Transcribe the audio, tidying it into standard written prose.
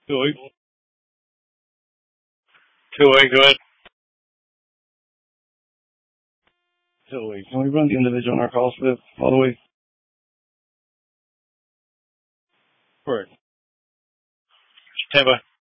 2 weeks. 2 weeks, go ahead. 2 weeks. And we run the individual on our calls for all the way. Correct. Tampa.